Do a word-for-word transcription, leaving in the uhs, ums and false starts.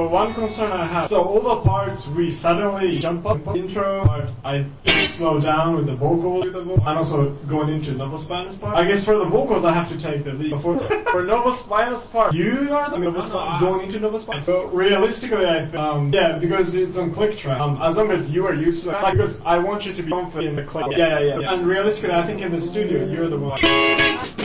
one concern I have, so all the parts we suddenly jump up. Intro part, I slow down with the vocal, and also going into Novospinous part. I guess for the vocals, I have to take the lead. For for Novospinous part, you are the Novospinous going into Novospinous. So realistically, I think, um, yeah, because it's on click track. Um, as long as you are used to it, like, because I want you to be confident in the click. Yeah, yeah, yeah. And realistically, I think in the studio, you're the one.